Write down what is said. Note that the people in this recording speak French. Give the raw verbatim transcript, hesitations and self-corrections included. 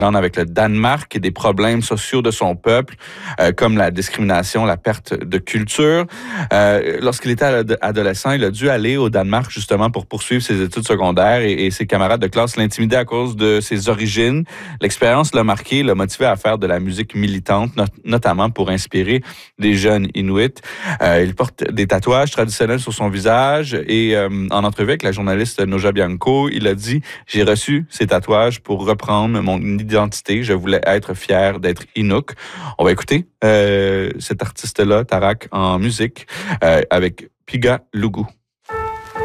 avec le Danemark et des problèmes sociaux de son peuple, euh, comme la discrimination, la perte de culture. Euh, lorsqu'il était adolescent, il a dû aller au Danemark justement pour poursuivre ses études secondaires et, et ses camarades de classe l'intimidaient à cause de ses origines. L'expérience l'a marqué, l'a motivé à faire de la musique militante, not- notamment pour inspirer des jeunes Inuits. Euh, il porte des tatouages traditionnels sur son visage et euh, en entrevue avec la journaliste Noja Bianco, il a dit « J'ai reçu ces tatouages pour reprendre mon identité. Je voulais être fier d'être Inuk. » On va écouter euh, cet artiste-là, Tarak, en musique euh, avec Piga Lugu.